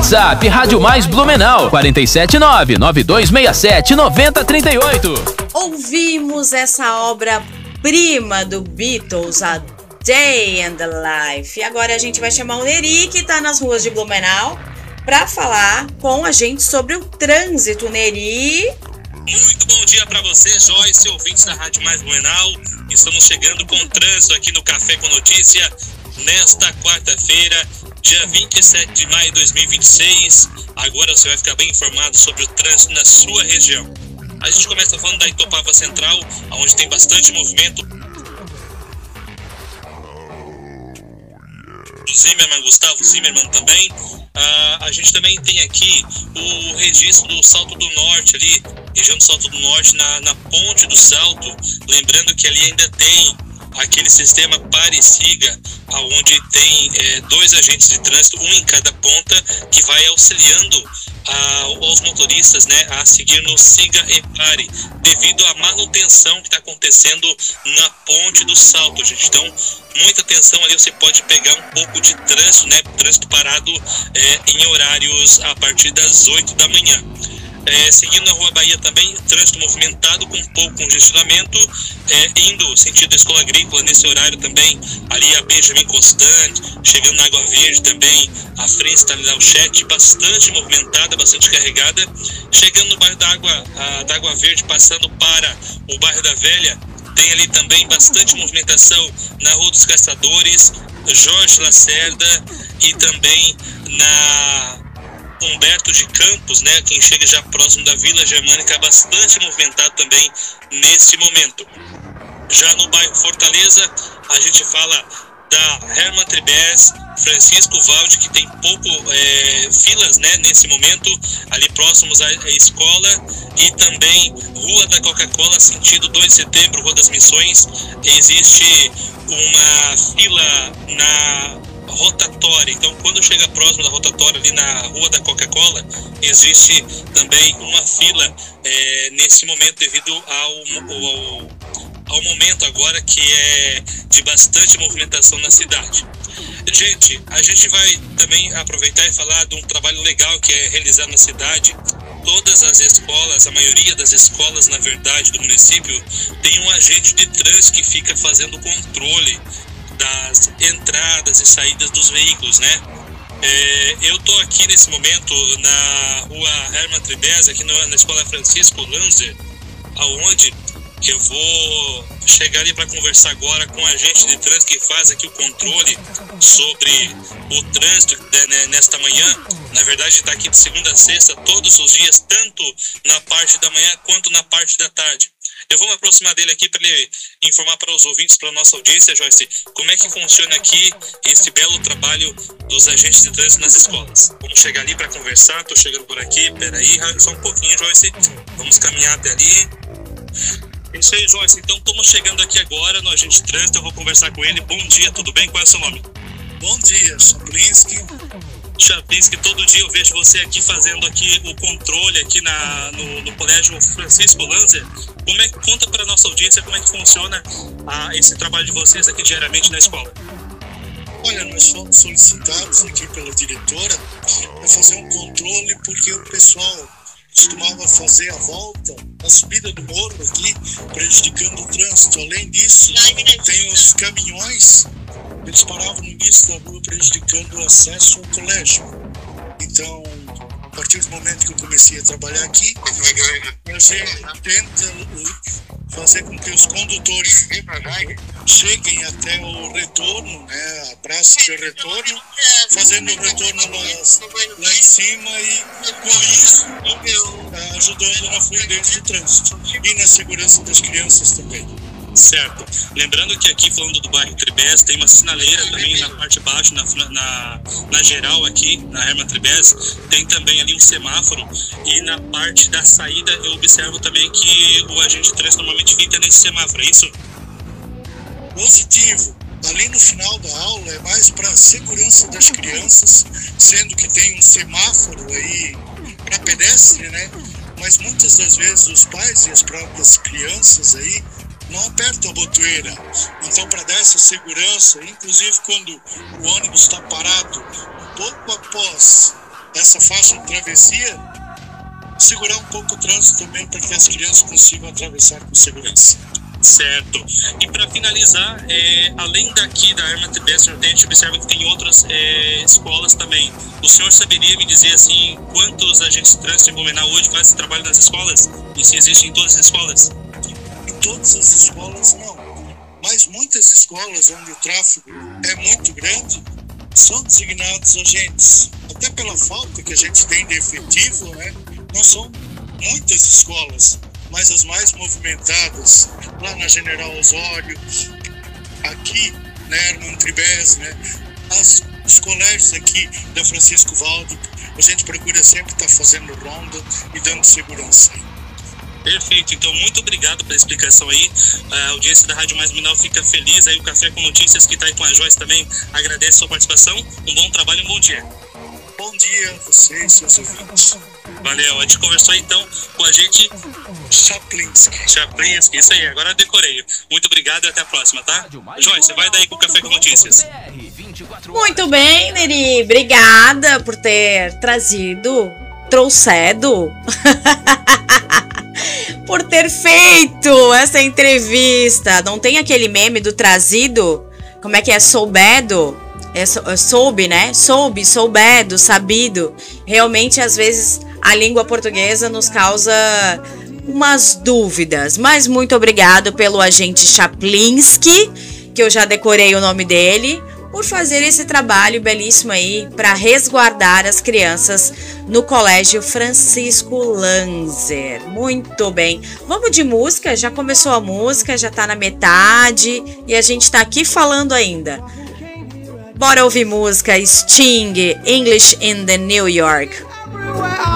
WhatsApp Rádio Mais Blumenau 479-9267-9038. Ouvimos essa obra-prima do Beatles, a Day and the Life. E agora a gente vai chamar o Neri, que tá nas ruas de Blumenau, para falar com a gente sobre o trânsito. Neri. Muito bom dia para você, Joyce, ouvintes da Rádio Mais Blumenau. Estamos chegando com o trânsito aqui no Café com Notícia nesta quarta-feira, dia 27 de maio de 2026. Agora você vai ficar bem informado sobre o trânsito na sua região. A gente começa falando da Itopava Central, onde tem bastante movimento. Gustavo Zimmermann também. A gente também tem aqui o registro do Salto do Norte ali, região do Salto do Norte, na ponte do Salto. Lembrando que ali ainda tem aquele sistema pare e siga, onde tem dois agentes de trânsito, um em cada ponta, que vai auxiliando aos motoristas, né, a seguir no siga e pare, devido à manutenção que está acontecendo na ponte do Salto, gente. Então, muita atenção ali, você pode pegar um pouco de trânsito, né, trânsito parado em horários a partir das 8 da manhã. Seguindo na Rua Bahia também, trânsito movimentado com pouco congestionamento, indo sentido Escola Agrícola nesse horário também, ali a Benjamin Constant, chegando na Água Verde também, a frente da Alchete, bastante movimentada, bastante carregada, chegando no bairro da Água Verde, passando para o bairro da Velha, tem ali também bastante movimentação na Rua dos Caçadores, Jorge Lacerda e também na Humberto de Campos, né? Quem chega já próximo da Vila Germânica, bastante movimentado também nesse momento. Já no bairro Fortaleza, a gente fala da Hermann Tribes, Francisco Valde, que tem pouco filas, né, nesse momento, ali próximos à escola, e também Rua da Coca-Cola, sentido 2 de setembro, Rua das Missões. Existe uma fila na rotatória, então quando chega próximo da rotatória ali na Rua da Coca-Cola, existe também uma fila nesse momento, devido ao momento agora que é de bastante movimentação na cidade. Gente, a gente vai também aproveitar e falar de um trabalho legal que é realizado na cidade. Todas as escolas, a maioria das escolas, na verdade, do município, tem um agente de trânsito que fica fazendo controle das entradas e saídas dos veículos, né? Eu tô aqui nesse momento na Rua Hermann Tribes, aqui na Escola Francisco Lanzer, aonde eu vou chegar ali para conversar agora com o agente de trânsito que faz aqui o controle sobre o trânsito nesta manhã. Na verdade, está aqui de segunda a sexta, todos os dias, tanto na parte da manhã quanto na parte da tarde. Eu vou me aproximar dele aqui para ele informar para os ouvintes, para a nossa audiência, Joyce, como é que funciona aqui esse belo trabalho dos agentes de trânsito nas escolas. Vamos chegar ali para conversar, estou chegando por aqui, peraí, só um pouquinho, Joyce, vamos caminhar até ali. Isso aí, Joyce, então estamos chegando aqui agora no agente de trânsito, eu vou conversar com ele. Bom dia, tudo bem? Qual é o seu nome? Bom dia, Chaplinsky. Chaplinsky, todo dia eu vejo você aqui fazendo aqui o controle aqui no Colégio Francisco Lanzer. Conta para a nossa audiência como é que funciona esse trabalho de vocês aqui diariamente na escola. Olha, nós fomos solicitados aqui pela diretora para fazer um controle, porque o pessoal costumava fazer a volta, a subida do morro aqui, prejudicando o trânsito. Além disso, tem os caminhões, eles paravam no início da rua, prejudicando o acesso ao colégio. Então, a partir do momento que eu comecei a trabalhar aqui, a gente tenta fazer com que os condutores cheguem até o retorno, né, a praça de retorno, fazendo o retorno lá em cima e, com isso, ajudando na fluidez do trânsito e na segurança das crianças também. Certo. Lembrando que aqui, falando do bairro Tribes, tem uma sinaleira também na parte de baixo, na geral aqui, na Hermann Tribes, tem também ali um semáforo, e na parte da saída eu observo também que o agente de trânsito normalmente fica nesse semáforo, é isso? Positivo. Ali no final da aula é mais para a segurança das crianças, sendo que tem um semáforo aí para pedestre, né? Mas muitas das vezes os pais e as próprias crianças aí não apertam a botoeira. Então, para dar essa segurança, inclusive quando o ônibus está parado, um pouco após essa faixa de travessia, segurar um pouco o trânsito também para que as crianças consigam atravessar com segurança. Certo. E para finalizar, além daqui da Arma Tedestre, a gente observa que tem outras escolas também. O senhor saberia me dizer assim, quantos agentes de trânsito em Blumenau hoje fazem esse trabalho nas escolas? E se existe em todas as escolas? Em todas as escolas não, mas muitas escolas onde o tráfego é muito grande são designados agentes. Até pela falta que a gente tem de efetivo, né? Não são muitas escolas, mas as mais movimentadas, lá na General Osório, aqui na Hermann Tribes, né? Os colégios aqui da Francisco Valdo, a gente procura sempre estar fazendo ronda e dando segurança. Perfeito, então muito obrigado pela explicação aí. A audiência da Rádio Mais Blumenau fica feliz, aí o Café com Notícias que está aí com a Joyce também agradece a sua participação. Um bom trabalho e um bom dia. Bom dia a vocês, seus ouvintes. Valeu, a gente conversou então com a gente Chaplinski, isso aí, agora eu decorei. Muito obrigado e até a próxima, tá? Joyce, vai daí com o Café com Notícias. Muito bem, Neri. Obrigada por ter trouxedo, por ter feito essa entrevista. Não tem aquele meme do trazido? Como é que é? Soubedo? Soube, né? Soubedo, sabido. Realmente, às vezes, a língua portuguesa nos causa umas dúvidas. Mas muito obrigado pelo agente Chaplinski, que eu já decorei o nome dele, por fazer esse trabalho belíssimo aí para resguardar as crianças no Colégio Francisco Lanzer. Muito bem. Vamos de música? Já começou a música, já tá na metade e a gente tá aqui falando ainda. Bora ouvir música Sting, English in the New York.